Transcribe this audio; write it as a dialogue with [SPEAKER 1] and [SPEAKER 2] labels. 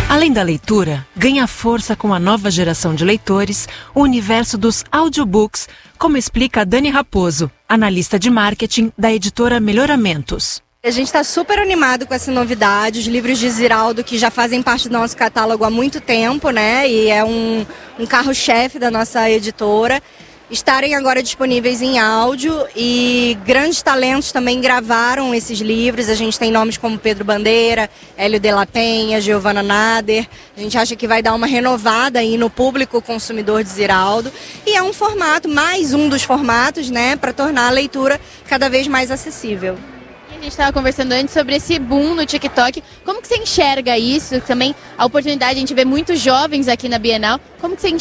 [SPEAKER 1] Além da leitura, ganha força com a nova geração de leitores o universo dos audiobooks, como explica a Dani Raposo, analista de marketing da editora Melhoramentos.
[SPEAKER 2] A gente está super animado com essa novidade, os livros de Ziraldo que já fazem parte do nosso catálogo há muito tempo, né? E é um carro-chefe da nossa editora. Estarem agora disponíveis em áudio e grandes talentos também gravaram esses livros. A gente tem nomes como Pedro Bandeira, Hélio de la Penha, Giovanna Nader. A gente acha que vai dar uma renovada aí no público consumidor de Ziraldo. E é um formato, mais um dos formatos, né, para tornar a leitura cada vez mais acessível.
[SPEAKER 3] A gente estava conversando antes sobre esse boom no TikTok. Como que você enxerga isso? Também a oportunidade, a gente vê muitos jovens aqui na Bienal. Como que você